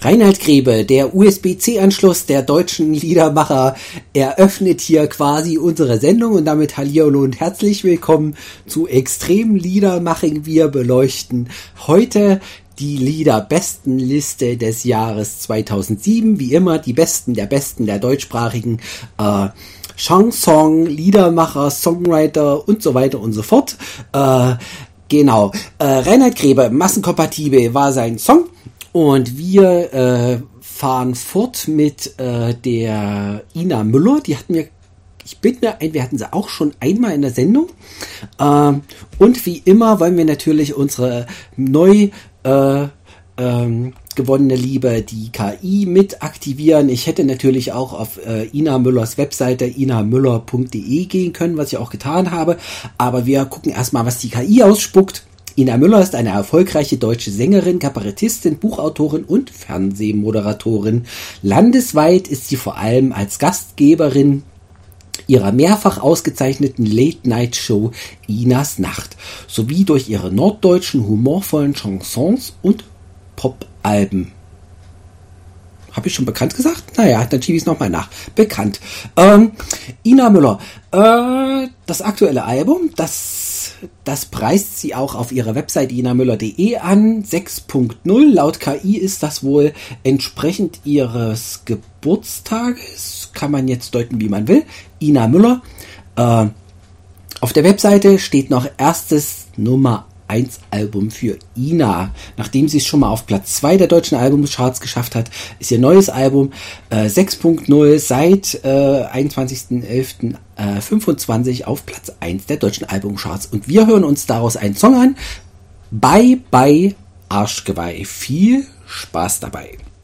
Reinhard Grebe, der USB-C-Anschluss der deutschen Liedermacher, eröffnet hier quasi unsere Sendung und damit Hallihallo und herzlich willkommen zu Extrem Liedermaching. Wir beleuchten heute die Liederbestenliste des Jahres 2007. Wie immer die Besten der deutschsprachigen Chanson, Liedermacher, Songwriter und so weiter und so fort. Genau. Reinhard Grebe, Massenkompatibel war sein Song. Und wir fahren fort mit der Ina Müller. Die hatten wir, wir hatten sie auch schon einmal in der Sendung. Und wie immer wollen wir natürlich unsere neu gewonnene Liebe, die KI, mit aktivieren. Ich hätte natürlich auch auf Ina Müllers Webseite inamüller.de gehen können, was ich auch getan habe. Aber wir gucken erstmal, was die KI ausspuckt. Ina Müller ist eine erfolgreiche deutsche Sängerin, Kabarettistin, Buchautorin und Fernsehmoderatorin. Landesweit ist sie vor allem als Gastgeberin ihrer mehrfach ausgezeichneten Late-Night-Show Inas Nacht sowie durch ihre norddeutschen humorvollen Chansons und Pop-Alben. Habe ich schon bekannt gesagt? Naja, dann schiebe ich es nochmal nach. Bekannt. Ina Müller. Das aktuelle Album, das preist sie auch auf ihrer Website inamüller.de an. 6.0. Laut KI ist das wohl entsprechend ihres Geburtstages. Kann man jetzt deuten, wie man will. Ina Müller. Auf der Webseite steht noch erstes Nummer 1 Album für Ina. Nachdem sie es schon mal auf Platz 2 der deutschen Albumcharts geschafft hat, ist ihr neues Album 6.0 seit 21.11.25 auf Platz 1 der deutschen Albumcharts. Und wir hören uns daraus einen Song an. Bye Bye Arschgeweih. Viel Spaß dabei.